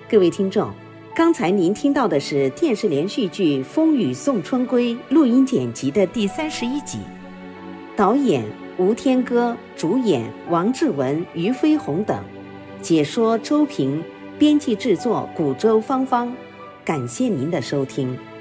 各位听众，刚才您听到的是电视连续剧《风雨送春归》录音剪辑的第31集，导演吴天歌，主演王志文、于飞鸿等，解说周平，编辑制作古周芳芳。感谢您的收听。